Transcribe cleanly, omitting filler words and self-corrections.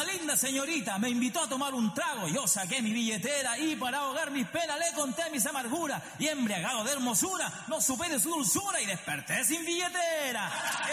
linda señorita me invitó a tomar un trago. Yo saqué mi billetera y para ahogar mis penas le conté mis amarguras. Y embriagado de hermosura, no supe de su dulzura y desperté sin billetera.